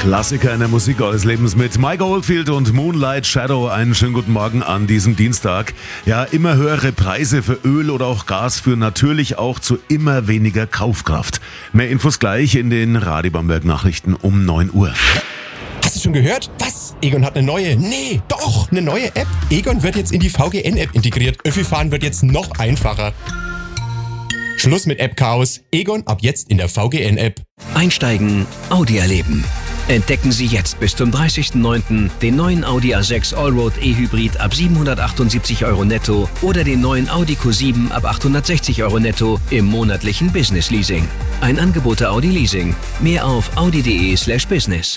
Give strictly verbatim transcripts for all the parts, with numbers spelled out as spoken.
Klassiker in der Musik eures Lebens mit Mike Oldfield und Moonlight Shadow. Einen schönen guten Morgen an diesem Dienstag. Ja, immer höhere Preise für Öl oder auch Gas führen natürlich auch zu immer weniger Kaufkraft. Mehr Infos gleich in den Radio Bamberg Nachrichten um neun Uhr. Hast du schon gehört? Was? Egon hat eine neue, nee, doch, eine neue App. Egon wird jetzt in die V G N-App integriert. Öffi-Fahren wird jetzt noch einfacher. Schluss mit App-Chaos. Egon ab jetzt in der V G N-App. Einsteigen, Audi erleben. Entdecken Sie jetzt bis zum dreißigsten neunten den neuen Audi A sechs Allroad E-Hybrid ab siebenhundertachtundsiebzig Euro netto oder den neuen Audi Q sieben ab achthundertsechzig Euro netto im monatlichen Business Leasing. Ein Angebot der Audi Leasing. Mehr auf audi.de slash business.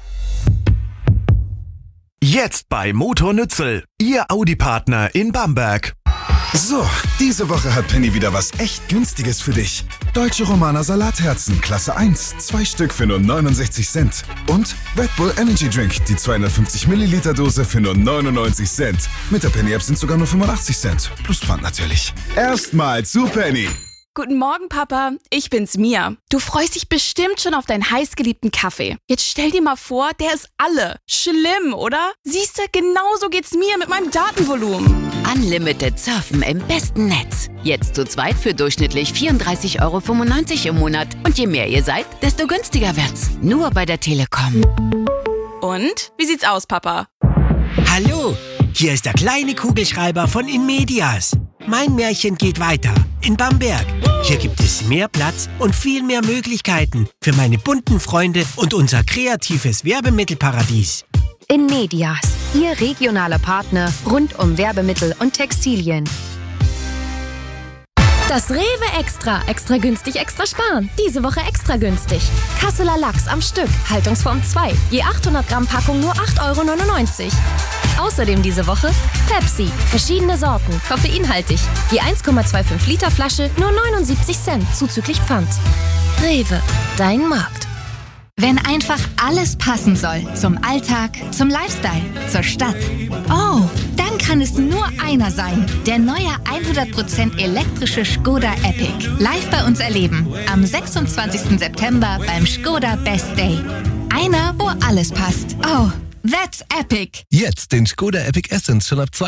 Jetzt bei Motor Nützel, Ihr Audi-Partner in Bamberg. So, diese Woche hat Penny wieder was echt Günstiges für dich. Deutsche Romaner Salatherzen, Klasse eins, zwei Stück für nur neunundsechzig Cent. Und Red Bull Energy Drink, die zweihundertfünfzig Milliliter Dose für nur neunundneunzig Cent. Mit der Penny App sind sogar nur fünfundachtzig Cent. Plus Pfand natürlich. Erstmal zu Penny. Guten Morgen, Papa. Ich bin's, Mia. Du freust dich bestimmt schon auf deinen heißgeliebten Kaffee. Jetzt stell dir mal vor, der ist alle. Schlimm, oder? Siehste, genauso geht's mir mit meinem Datenvolumen. Unlimited Surfen im besten Netz. Jetzt zu zweit für durchschnittlich vierunddreißig Euro fünfundneunzig im Monat. Und je mehr ihr seid, desto günstiger wird's. Nur bei der Telekom. Und? Wie sieht's aus, Papa? Hallo, hier ist der kleine Kugelschreiber von Inmedias. Mein Märchen geht weiter in Bamberg. Hier gibt es mehr Platz und viel mehr Möglichkeiten für meine bunten Freunde und unser kreatives Werbemittelparadies. Inmedias, Ihr regionaler Partner rund um Werbemittel und Textilien. Das Rewe Extra. Extra günstig, extra sparen. Diese Woche extra günstig. Kasseler Lachs am Stück. Haltungsform zwei. Je achthundert Gramm Packung nur acht Euro neunundneunzig. Außerdem diese Woche Pepsi. Verschiedene Sorten. Koffeinhaltig. Je eins Komma fünfundzwanzig Liter Flasche nur neunundsiebzig Cent. Zuzüglich Pfand. Rewe. Dein Markt. Wenn einfach alles passen soll. Zum Alltag, zum Lifestyle, zur Stadt. Oh, dann kann es nur einer sein. Der neue hundert Prozent elektrische Skoda Epic. Live bei uns erleben. Am sechsundzwanzigsten September beim Skoda Best Day. Einer, wo alles passt. Oh, that's epic. Jetzt den Skoda Epic Essence schon ab